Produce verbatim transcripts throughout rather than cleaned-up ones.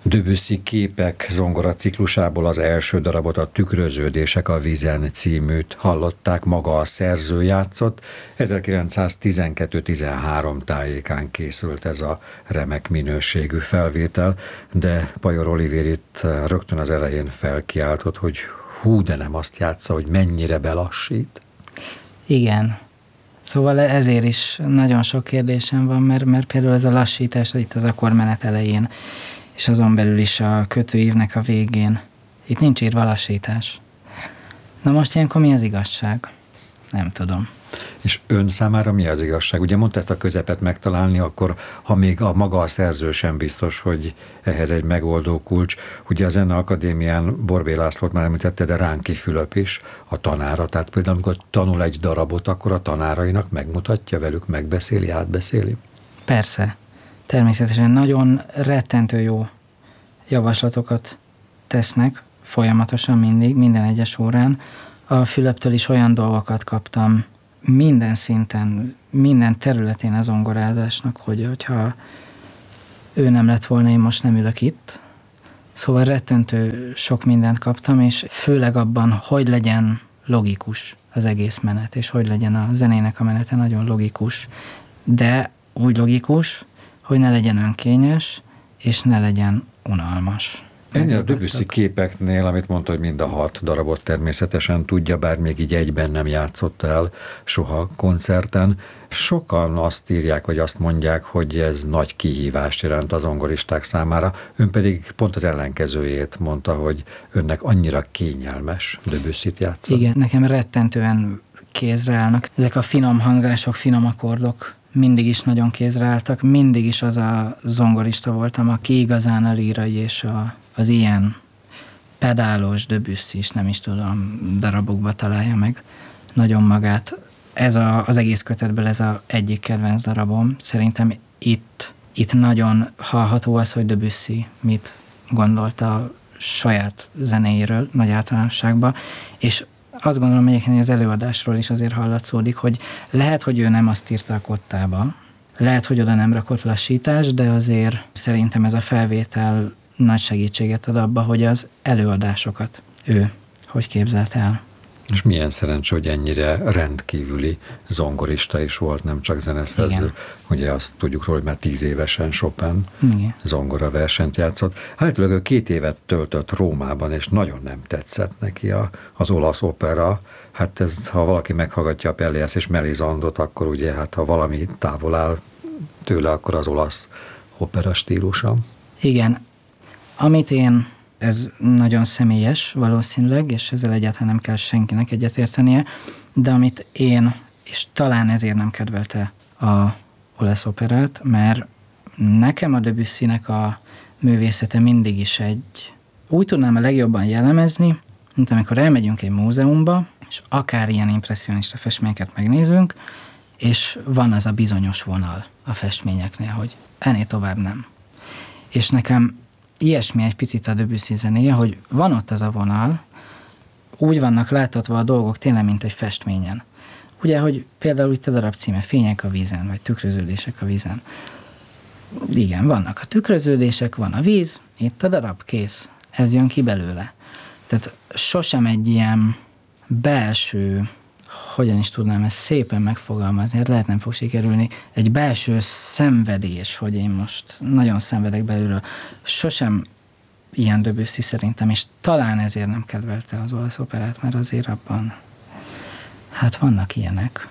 Debussy képek zongora ciklusából az első darabot, a Tükröződések a vízen címűt hallották, maga a szerző játszott. ezerkilencszáztizenkettő-tizenhárom tájékán készült ez a remek minőségű felvétel, de Pajor Olivér itt rögtön az elején felkiáltott, hogy hú, de nem azt játsza, hogy mennyire belassít. Igen. Szóval ezért is nagyon sok kérdésem van, mert, mert például ez a lassítás itt az akkormenet elején, és azon belül is a kötőívnek a végén. Itt nincs írva lassítás. Na most ilyenkor mi az igazság? Nem tudom. És ön számára mi az igazság? Ugye mondta ezt a közepet megtalálni, akkor ha még a maga a szerző sem biztos, hogy ehhez egy megoldó kulcs. Ugye a Zeneakadémián Borbély Lászlót már említette, de Ránki Fülöp is, a tanára. Tehát például amikor tanul egy darabot, akkor a tanárainak megmutatja, velük megbeszéli, átbeszéli? Persze. Természetesen nagyon rettentő jó javaslatokat tesznek, folyamatosan mindig, minden egyes órán. A Fülöptől is olyan dolgokat kaptam minden szinten, minden területén az zongorázásnak, hogy hogyha ő nem lett volna, én most nem ülök itt. Szóval rettentő sok mindent kaptam, és főleg abban, hogy legyen logikus az egész menet, és hogy legyen a zenének a menete nagyon logikus, de úgy logikus, hogy ne legyen önkényes, és ne legyen unalmas. Ennél a Debussy képeknél, amit mondta, hogy mind a hat darabot természetesen tudja, bár még így egyben nem játszott el soha koncerten. Sokan azt írják, vagy azt mondják, hogy ez nagy kihívást jelent a zongoristák számára. Ön pedig pont az ellenkezőjét mondta, hogy önnek annyira kényelmes Debussyt játszani. Igen, nekem rettentően kézre állnak. Ezek a finom hangzások, finom akkordok mindig is nagyon kézre álltak, mindig is az a zongorista voltam, aki igazán a lírai és a, az ilyen pedálos Debussy is, nem is tudom, darabokba találja meg nagyon magát. Ez a, az egész kötetből ez az egyik kedvenc darabom. Szerintem itt, itt nagyon hallható az, hogy Debussy mit gondolta a saját zenéjéről nagy általánosságban, és azt gondolom egyébként, hogy az előadásról is azért hallatszódik, hogy lehet, hogy ő nem azt írta a kottába, lehet, hogy oda nem rakott lassítás, de azért szerintem ez a felvétel nagy segítséget ad abba, hogy az előadásokat ő hogy képzelt el. És milyen szerencsé, hogy ennyire rendkívüli zongorista is volt, nem csak zeneszerző. Igen. Ugye azt tudjuk róla, hogy már tíz évesen Chopin Igen. zongora versenyt játszott. Állítólag ő két évet töltött Rómában, és nagyon nem tetszett neki a, az olasz opera. Hát ez, ha valaki meghallgatja a Pelléas és Melisandot, akkor ugye, hát ha valami távol áll tőle, akkor az olasz opera stílusa. Igen. Amit én ez nagyon személyes valószínűleg, és ezzel egyáltalán nem kell senkinek egyetértenie, de amit én, és talán ezért nem kedvelte a olasz operát, mert nekem a Debussynek a művészete mindig is egy, úgy tudnám a legjobban jellemezni, mint amikor elmegyünk egy múzeumba, és akár ilyen impresszionista festményeket megnézünk, és van az a bizonyos vonal a festményeknél, hogy ennél tovább nem. És nekem ilyesmi egy picit a Debussy zenéje, hogy van ott az a vonal, úgy vannak láthatva a dolgok tényleg, mint egy festményen. Ugye, hogy például itt a darab címe Fények a vízen, vagy Tükröződések a vízen. Igen, vannak a tükröződések, van a víz, itt a darab, kész. Ez jön ki belőle. Tehát sosem egy ilyen belső, hogyan is tudnám ezt szépen megfogalmazni, hát lehet nem fog sikerülni, egy belső szenvedés, hogy én most nagyon szenvedek belülről. Sosem ilyen Debussy szerintem, és talán ezért nem kedvelte az olasz operát, mert azért abban, hát vannak ilyenek.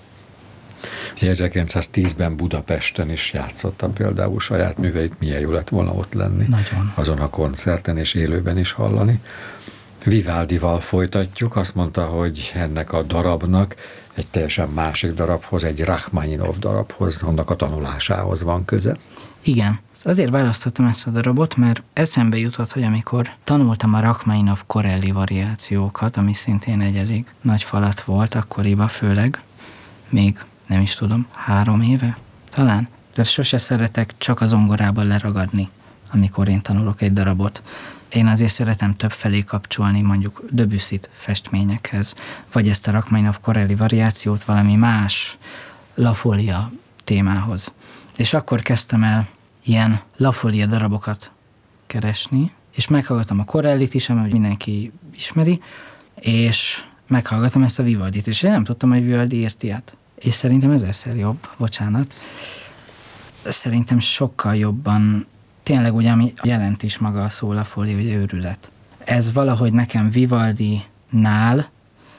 ezerkilencszáztízben Budapesten is játszottam például saját műveit, milyen jó lett volna ott lenni. Nagyon. Azon a koncerten és élőben is hallani. Vivaldival folytatjuk, azt mondta, hogy ennek a darabnak egy teljesen másik darabhoz, egy Rachmaninov darabhoz, annak a tanulásához van köze. Igen. Azért választottam ezt a darabot, mert eszembe jutott, hogy amikor tanultam a Rachmaninov Corelli variációkat, ami szintén egy elég nagy falat volt akkoriban főleg, még nem is tudom, három éve talán. De sose szeretek csak a zongorában leragadni, amikor én tanulok egy darabot. Én azért szeretem több felé kapcsolni mondjuk Debussyt festményekhez, vagy ezt a Rachmaninov Corelli variációt valami más La Folia témához. És akkor kezdtem el ilyen La Folia darabokat keresni, és meghallgattam a Corellit is, amit mindenki ismeri, és meghallgattam ezt a Vivaldit, és én nem tudtam, hogy Vivaldi írt ilyet. És szerintem ezerszer jobb, bocsánat. Szerintem sokkal jobban, tényleg ugye, ami jelent is maga a szó La Folie, ugye őrület. Ez valahogy nekem Vivaldinál,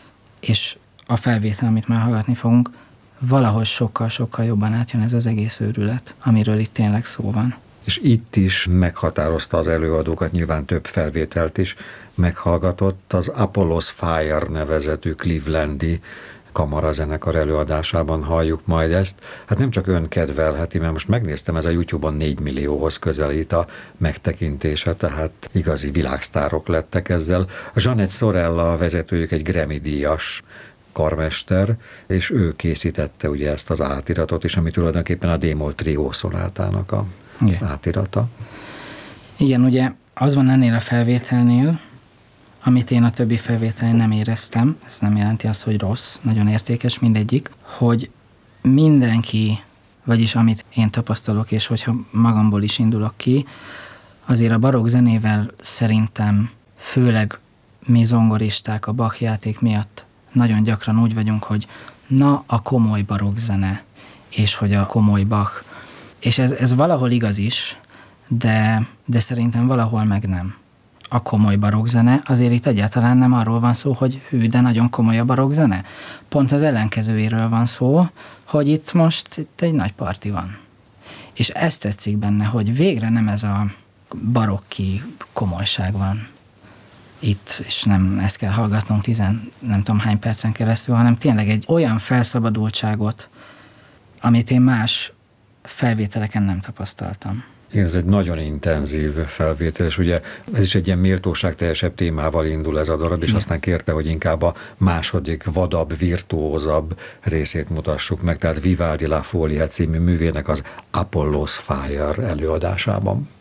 és a felvétel, amit már hallgatni fogunk, valahogy sokkal-sokkal jobban átjön ez az egész őrület, amiről itt tényleg szó van. És itt is meghatározta az előadókat, nyilván több felvételt is meghallgatott, az Apollo's Fire nevezetű clevelandi kamarazenekar előadásában halljuk majd ezt. Hát nem csak ön kedvelheti, mert most megnéztem, ez a YouTube-on négy millióhoz közelít a megtekintése, tehát igazi világsztárok lettek ezzel. Jeanette Sorella a vezetőjük egy Grammy-díjas karmester, és ő készítette ugye ezt az átiratot is, ami tulajdonképpen a D-moll trió szonátának a, az átirata. Igen, ugye az van ennél a felvételnél, amit én a többi felvételen nem éreztem, ez nem jelenti azt, hogy rossz, nagyon értékes mindegyik, hogy mindenki, vagyis amit én tapasztalok, és hogyha magamból is indulok ki, azért a barokk zenével szerintem főleg mi zongoristák a Bach játék miatt nagyon gyakran úgy vagyunk, hogy na a komoly barokk zene, és hogy a komoly Bach. És ez, ez valahol igaz is, de, de szerintem valahol meg nem. A komoly barokkzene, azért itt egyáltalán nem arról van szó, hogy hű, de nagyon komoly a barokkzene. Pont az ellenkezőjéről van szó, hogy itt most itt egy nagy parti van. És ezt tetszik benne, hogy végre nem ez a barokki komolyság van itt, és nem ezt kell hallgatnunk tizen nem tudom hány percen keresztül, hanem tényleg egy olyan felszabadultságot, amit én más felvételeken nem tapasztaltam. Igen, ez egy nagyon intenzív felvétel, és ugye ez is egy ilyen méltóságteljesebb témával indul ez a darab, és aztán kérte, hogy inkább a második, vadabb, virtuózabb részét mutassuk meg, tehát Vivaldi La Folie című művének az Apollo's Fire előadásában.